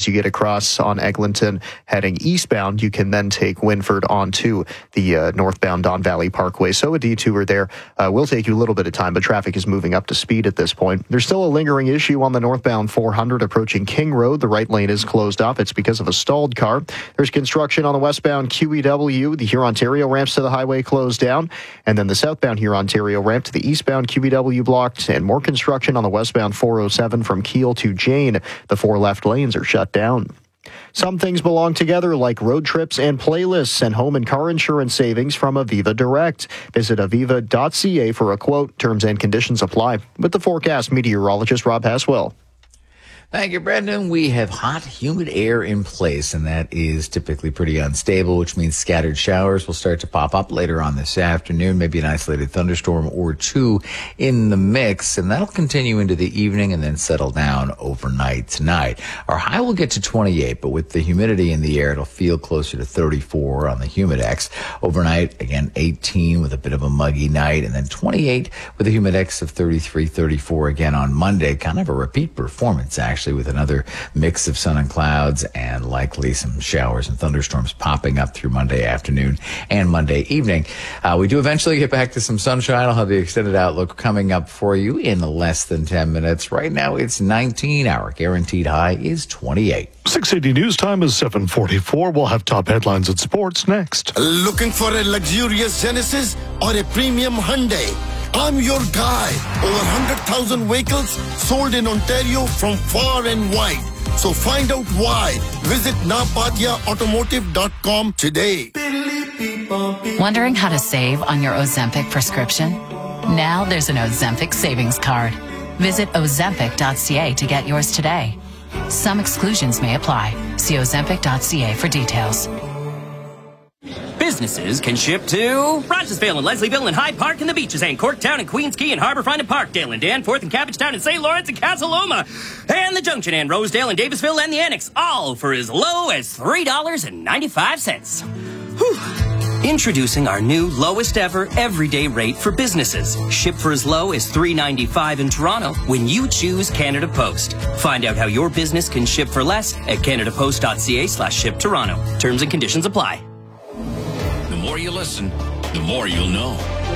you get across on Eglinton heading eastbound, you can then take Winford onto the northbound Don Valley Parkway. So a detour there will take you a little bit of time, but traffic is moving up to speed at this point. There's still a lingering issue on the northbound 400 approaching King Road. The right lane is closed off. It's because of a stalled car. There's construction on the westbound QEW. The Huron-Ontario ramps to the highway closed down, and then the southbound Huron-Ontario ramp to the eastbound QEW blocked, and more construction on the westbound 407 from Kiel to Jane. The 4 left lanes are shut down. Some things belong together, like road trips and playlists and home and car insurance savings from Aviva Direct. Visit aviva.ca for a quote. Terms and conditions apply. With the forecast, meteorologist Rob Haswell. Thank you, Brendan. We have hot, humid air in place, and that is typically pretty unstable, which means scattered showers will start to pop up later on this afternoon, maybe an isolated thunderstorm or two in the mix, and that'll continue into the evening and then settle down overnight tonight. Our high will get to 28, but with the humidity in the air, it'll feel closer to 34 on the Humidex. Overnight, again, 18 with a bit of a muggy night, and then 28 with a Humidex of 33, 34 again on Monday. Kind of a repeat performance, actually, with another mix of sun and clouds and likely some showers and thunderstorms popping up through Monday afternoon and Monday evening. We do eventually get back to some sunshine. I'll have the extended outlook coming up for you in less than 10 minutes. Right now, it's 19. Our guaranteed high is 28. 680 News Time is 7:44. We'll have top headlines at sports next. Looking for a luxurious Genesis or a premium Hyundai? I'm your guy. Over 100,000 vehicles sold in Ontario from far and wide. So find out why. Visit napatiaautomotive.com today. Wondering how to save on your Ozempic prescription? Now there's an Ozempic savings card. Visit ozempic.ca to get yours today. Some exclusions may apply. See ozempic.ca for details. Businesses can ship to Rogersville and Leslieville and Hyde Park and the Beaches and Corktown and Queens Quay and Harbourfront and Parkdale and Danforth and Cabbagetown and St. Lawrence and Casa Loma and the Junction and Rosedale and Davisville and the Annex, all for as low as $3.95. Whew. Introducing our new lowest ever everyday rate for businesses. Ship for as low as $3.95 in Toronto when you choose Canada Post. Find out how your business can ship for less at canadapost.ca/ship Toronto. Terms and conditions apply. The more you listen, the more you'll know.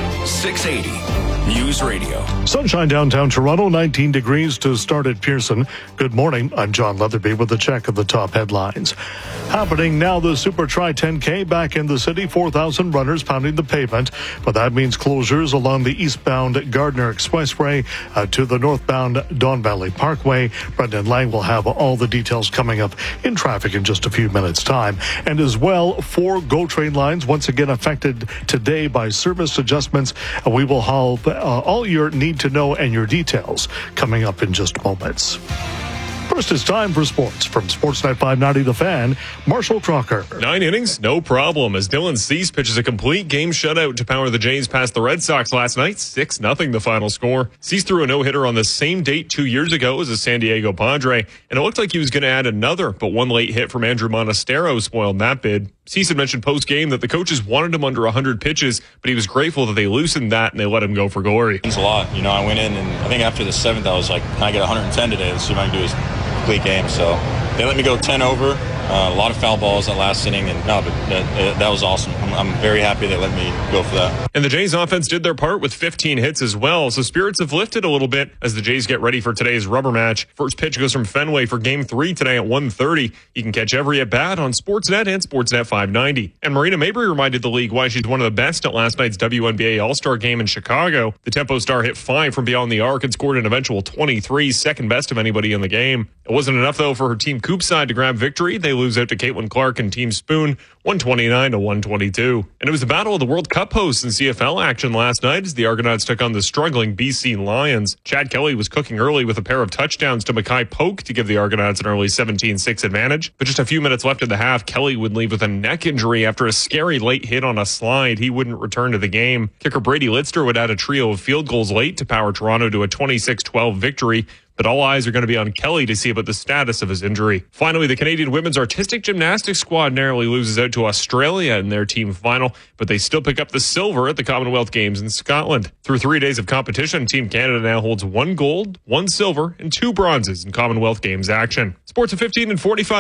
680 News Radio. Sunshine downtown Toronto, 19 degrees to start at Pearson. Good morning. I'm John Leatherby with a check of the top headlines. Happening now, the Super Tri 10K back in the city. 4,000 runners pounding the pavement, but that means closures along the eastbound Gardner Expressway to the northbound Don Valley Parkway. Brendan Lang will have all the details coming up in traffic in just a few minutes' time. And as well, 4 GO train lines once again affected today by service adjustments. We will have all your need to know and your details coming up in just moments. First, it's time for sports. From Sportsnet 590 The Fan, Marshall Crocker. 9 innings, no problem, as Dylan Cease pitches a complete game shutout to power the Jays past the Red Sox last night. 6-0 the final score. Cease threw a no-hitter on the same date 2 years ago as a San Diego Padre, and it looked like he was going to add another, but one late hit from Andrew Monastero spoiled that bid. Cease had mentioned post-game that the coaches wanted him under 100 pitches, but he was grateful that they loosened that and they let him go for glory. It's a lot. You know, I went in, and I think after the 7th, I was like, can I get 110 today? Let's see if I can do this complete game. So they let me go 10 over. A lot of foul balls that last inning, and no, but that was awesome. I'm very happy they let me go for that. And the Jays offense did their part with 15 hits as well, so spirits have lifted a little bit as the Jays get ready for today's rubber match. First pitch goes from Fenway for Game 3 today at 1:30. You can catch every at-bat on Sportsnet and Sportsnet 590. And Marina Mabry reminded the league why she's one of the best at last night's WNBA All-Star game in Chicago. The Tempo star hit 5 from beyond the arc and scored an eventual 23, second best of anybody in the game. It wasn't enough, though, for her Team Coop side to grab victory. They lose out to Caitlin Clark and Team Spoon, 129-122. And it was the battle of the World Cup hosts in CFL action last night as the Argonauts took on the struggling BC Lions. Chad Kelly was cooking early with a pair of touchdowns to Mackay Polk to give the Argonauts an early 17-6 advantage. But just a few minutes left in the half, Kelly would leave with a neck injury after a scary late hit on a slide. He wouldn't return to the game. Kicker Brady Litster would add a trio of field goals late to power Toronto to a 26-12 victory. But all eyes are going to be on Kelly to see about the status of his injury. Finally, the Canadian women's artistic gymnastics squad narrowly loses out to Australia in their team final, but they still pick up the silver at the Commonwealth Games in Scotland. Through 3 days of competition, Team Canada now holds 1 gold, 1 silver, and 2 bronzes in Commonwealth Games action. Sports at 15 and 45.